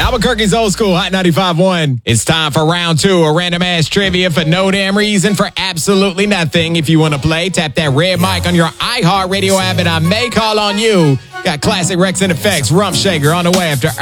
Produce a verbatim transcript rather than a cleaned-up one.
Albuquerque's Old School Hot ninety-five point one. It's time for round two of random ass trivia for no damn reason for absolutely nothing. If you want to play, tap that red mic on your iHeartRadio app and I may call on you. Got classic Rex and Effects, Rump Shaker on the way after